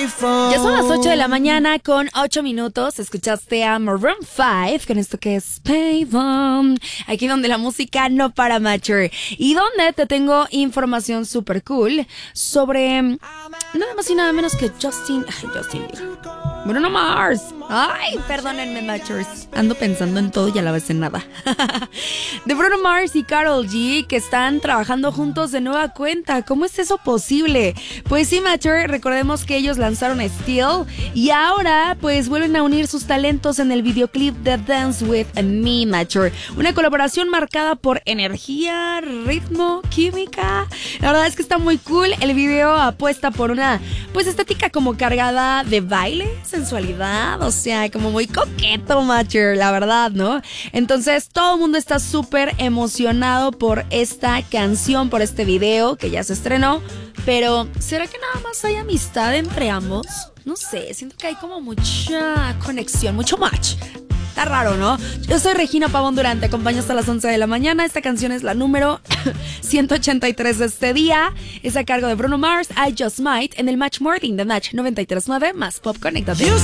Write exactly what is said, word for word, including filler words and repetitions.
Ya son las ocho de la mañana con ocho minutos. Escuchaste a Maroon five con esto que es Payphone. Aquí donde la música no para, Mature. Y donde te tengo información super cool sobre nada más y nada menos que Justin... Ay, Justin Bruno Mars. Ay, perdónenme, Matures. Ando pensando en todo y a la vez en nada. De Bruno Mars y Karol G, que están trabajando juntos de nueva cuenta. ¿Cómo es eso posible? Pues sí, Mature, recordemos que ellos lanzaron Still y ahora pues vuelven a unir sus talentos en el videoclip de Dance With Me, Mature. Una colaboración marcada por energía, ritmo, química. La verdad es que está muy cool. El video apuesta por una pues estética como cargada de baile, sensualidad, o sea, como muy coqueto, Mature, la verdad, ¿no? Entonces todo el mundo está súper emocionado por esta canción, por este video que ya se estrenó. Pero, ¿será que nada más hay amistad entre ambos? No sé, siento que hay como mucha conexión, mucho match. Está raro, ¿no? Yo soy Regina Pavón Durán, te acompaño hasta las once de la mañana. Esta canción es la número ciento ochenta y tres de este día. Es a cargo de Bruno Mars, I Just Might, en el Match Morning de Match noventa y tres punto nueve más Pop Connectate.